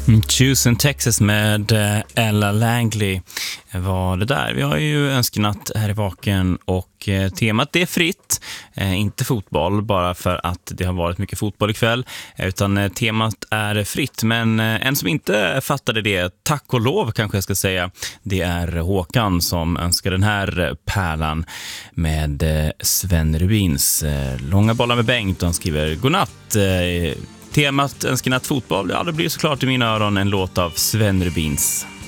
Houston, Texas med Ella Langley var det där. Vi har ju önskenatt här i Vaken och temat det är fritt, inte fotboll bara för att det har varit mycket fotboll ikväll, utan temat är fritt. Men en som inte fattade det, tack och lov kanske jag ska säga, det är Håkan som önskar den här pärlan med Sven Rubins Långa bollar med Bengt. Han skriver godnatt. Temat önskenatt fotboll, ja det blir såklart i mina öron en låt av Sven Rubins.